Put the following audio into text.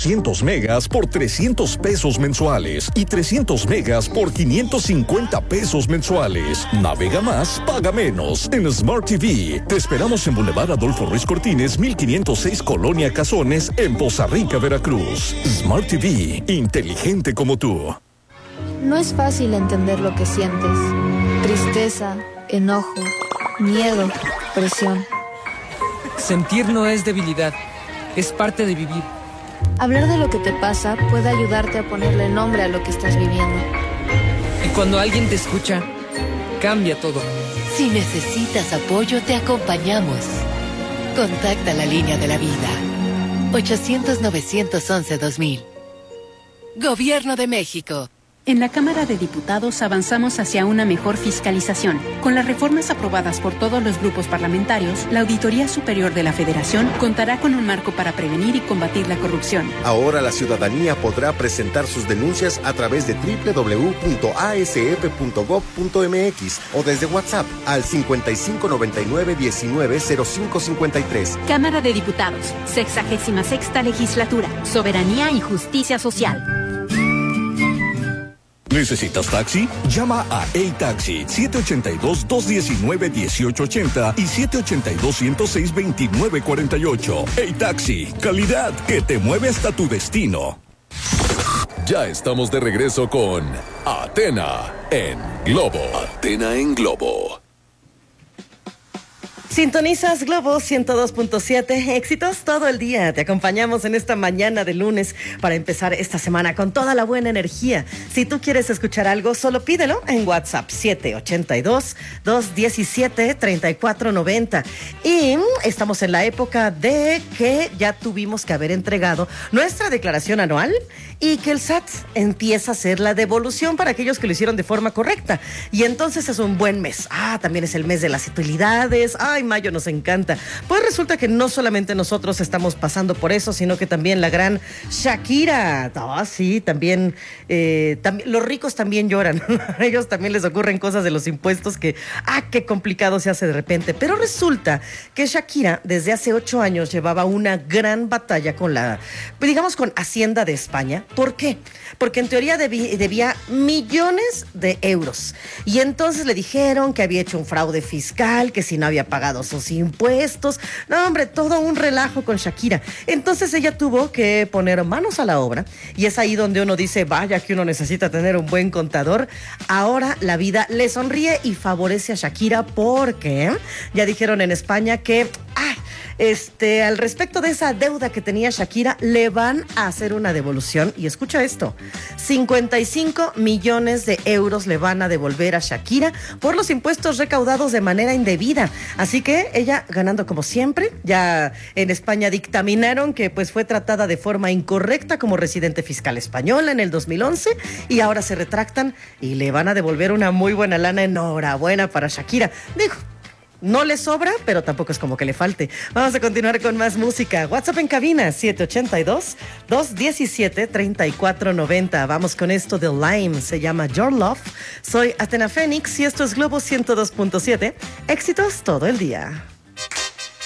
200 megas por 300 pesos mensuales y 300 megas por 550 pesos mensuales. Navega más, paga menos en Smart TV. Te esperamos en Boulevard Adolfo Ruiz Cortines, 1506 Colonia Cazones, en Poza Rica, Veracruz. Smart TV, inteligente como tú. No es fácil entender lo que sientes. Tristeza, enojo, miedo, presión. Sentir no es debilidad, es parte de vivir. Hablar de lo que te pasa puede ayudarte a ponerle nombre a lo que estás viviendo. Y cuando alguien te escucha, cambia todo. Si necesitas apoyo, te acompañamos. Contacta la línea de la vida. 800-911-2000. Gobierno de México. En la Cámara de Diputados avanzamos hacia una mejor fiscalización. Con las reformas aprobadas por todos los grupos parlamentarios, la Auditoría Superior de la Federación contará con un marco para prevenir y combatir la corrupción. Ahora la ciudadanía podrá presentar sus denuncias a través de www.asf.gov.mx o desde WhatsApp al 5599-190553. Cámara de Diputados, 66ª Legislatura, Soberanía y Justicia Social. ¿Necesitas taxi? Llama a A-Taxi 782-219-1880 y 782-106-2948. A-Taxi, calidad que te mueve hasta tu destino. Ya estamos de regreso con Athena en Globo. Athena en Globo. Sintonizas Globo 102.7, éxitos todo el día. Te acompañamos en esta mañana de lunes para empezar esta semana con toda la buena energía. Si tú quieres escuchar algo, solo pídelo en WhatsApp 782-217-3490. Y estamos en la época de que ya tuvimos que haber entregado nuestra declaración anual y que el SAT empieza a hacer la devolución para aquellos que lo hicieron de forma correcta. Y entonces es un buen mes. También es el mes de las utilidades. Mayo nos encanta. Pues resulta que no solamente nosotros estamos pasando por eso, sino que también la gran Shakira. Sí, también los ricos también lloran. A ellos también les ocurren cosas de los impuestos que, qué complicado se hace de repente. Pero resulta que Shakira desde hace 8 años llevaba una gran batalla con con Hacienda de España. ¿Por qué? Porque en teoría debía millones de euros. Y entonces le dijeron que había hecho un fraude fiscal, que si no había pagado sus impuestos. No, hombre, todo un relajo con Shakira. Entonces ella tuvo que poner manos a la obra y es ahí donde uno dice, vaya que uno necesita tener un buen contador. Ahora la vida le sonríe y favorece a Shakira porque ya dijeron en España que al respecto de esa deuda que tenía Shakira, le van a hacer una devolución. Y escucha esto, 55 millones de euros le van a devolver a Shakira por los impuestos recaudados de manera indebida. Así que ella ganando como siempre. Ya en España dictaminaron que pues fue tratada de forma incorrecta como residente fiscal española en el 2011 y ahora se retractan y le van a devolver una muy buena lana. Enhorabuena para Shakira. Digo, no le sobra, pero tampoco es como que le falte. Vamos a continuar con más música. WhatsApp en cabina, 782-217-3490. Vamos con esto de Lime, se llama Your Love. Soy Athena Fénix y esto es Globo 102.7. Éxitos todo el día.